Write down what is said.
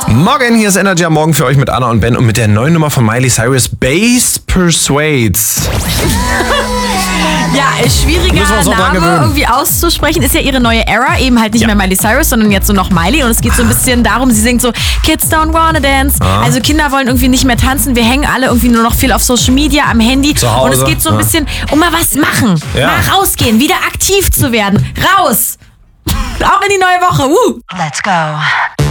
Morgen, hier ist Energy am Morgen für euch mit Anna und Ben und mit der neuen Nummer von Miley Cyrus, Bass Persuades. Ja, schwieriger Name irgendwie auszusprechen. Ist ja ihre neue Era, eben halt nicht mehr Miley Cyrus, sondern jetzt nur noch Miley. Und es geht so ein bisschen darum, sie singt so, Kids don't wanna dance. Also Kinder wollen irgendwie nicht mehr tanzen. Wir hängen alle irgendwie nur noch viel auf Social Media, am Handy. Zu Hause. Und es geht so ein bisschen um mal was machen. Ja. Mal rausgehen, wieder aktiv zu werden. Raus! Auch in die neue Woche. Let's go.